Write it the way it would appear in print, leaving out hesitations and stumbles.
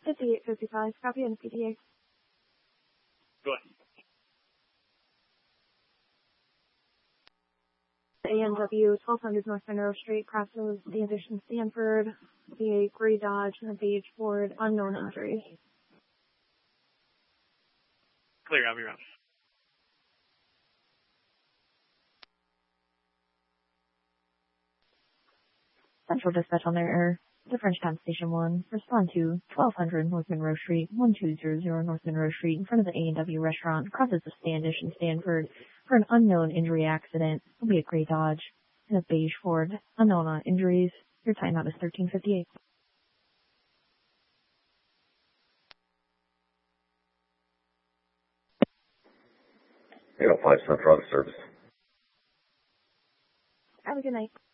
5855, copy in PTA. Go ahead. ANW 1200 North Monroe Street crosses the addition Stanford, VA Gray Dodge, and a beige Ford, unknown injuries. Clear, I'll be around. Central Dispatch on their air. The Frenchtown Station 1. Respond to 1200 North Monroe Street, 1200 North Monroe Street, in front of the A&W restaurant, crosses the Standish and Stanford for an unknown injury accident. Will be a gray Dodge and a beige Ford. Unknown injuries. Your timeout is 13:58. Five Central Service. Have a good night.